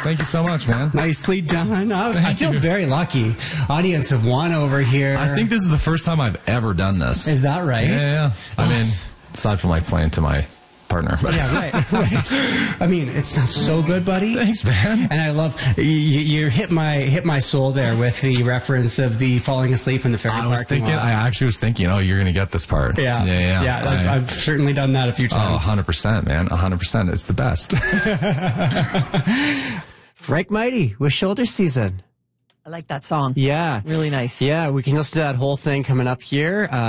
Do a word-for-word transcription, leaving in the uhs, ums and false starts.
Thank you so much, man. Nicely done. Oh, I Thank feel you. very lucky. Audience of one over here. I think this is the first time I've ever done this. Is that right? Yeah, yeah, yeah. I mean, aside from like playing to my partner. But. Yeah, right, right. I mean, it sounds so good, buddy. Thanks, man. And I love you, you hit my hit my soul there with the reference of the falling asleep in the ferry I was parking thinking, lot. I actually was thinking, oh, you're going to get this part. Yeah, yeah, yeah. yeah. I've, I, I've certainly done that a few oh, times. one hundred percent, man. one hundred percent. It's the best. Frank Mighty with Shoulder Season. I like that song. Yeah. Really nice. Yeah, we can listen to that whole thing coming up here. Uh,